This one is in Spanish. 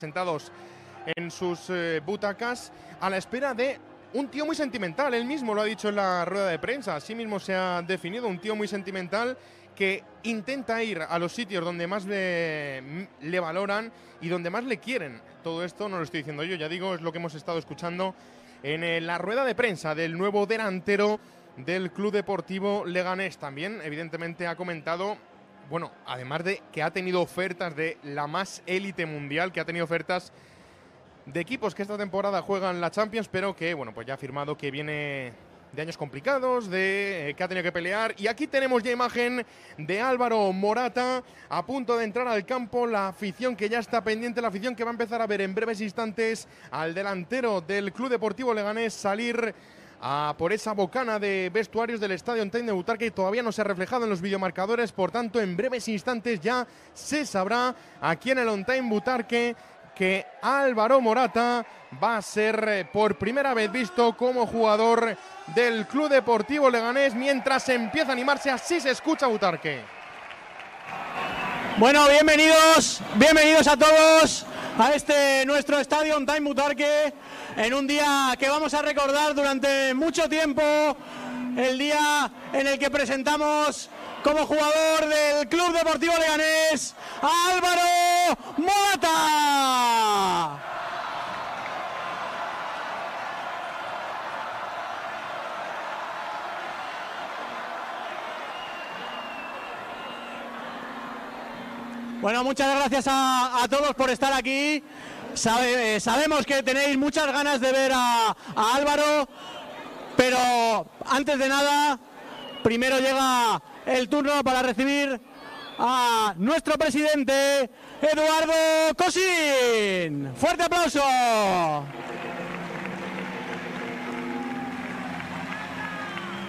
sentados en sus butacas a la espera de un tío muy sentimental. Él mismo lo ha dicho en la rueda de prensa, así mismo se ha definido, un tío muy sentimental que intenta ir a los sitios donde más le valoran y donde más le quieren. Todo esto no lo estoy diciendo yo, ya digo, es lo que hemos estado escuchando en la rueda de prensa del nuevo delantero del Club Deportivo Leganés. También, evidentemente, ha comentado, bueno, además de que ha tenido ofertas de la más élite mundial, que ha tenido ofertas de equipos que esta temporada juegan la Champions, pero que, bueno, pues ya ha afirmado que viene de años complicados, que ha tenido que pelear. Y aquí tenemos ya imagen de Álvaro Morata a punto de entrar al campo, la afición que ya está pendiente, la afición que va a empezar a ver en breves instantes al delantero del Club Deportivo Leganés salir por esa bocana de vestuarios del Estadio On Time de Butarque, que todavía no se ha reflejado en los videomarcadores. Por tanto, en breves instantes ya se sabrá aquí en el On Time Butarque que Álvaro Morata va a ser por primera vez visto como jugador del Club Deportivo Leganés, mientras empieza a animarse. Así se escucha Butarque. Bueno, bienvenidos a todos a este nuestro Estadio On Time Butarque, en un día que vamos a recordar durante mucho tiempo, el día en el que presentamos como jugador del Club Deportivo Leganés a Álvaro Morata. Bueno, muchas gracias a todos por estar aquí. Sabemos que tenéis muchas ganas de ver a Álvaro, pero antes de nada, primero llega el turno para recibir a nuestro presidente, Eduardo Cosín. ¡Fuerte aplauso!